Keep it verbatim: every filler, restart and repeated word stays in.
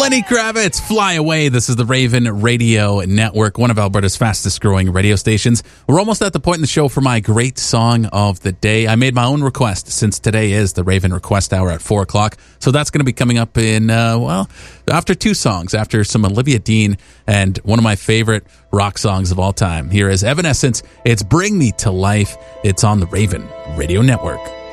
Lenny Kravitz, Fly Away. This is the Raven Radio Network, one of Alberta's fastest growing radio stations. We're almost at the point in the show for my great song of the day. I made my own request since today is the Raven Request Hour at four o'clock. So that's going to be coming up in, uh, well, after two songs, after some Olivia Dean and one of my favorite rock songs of all time. Here is Evanescence. It's Bring Me to Life. It's on the Raven Radio Network.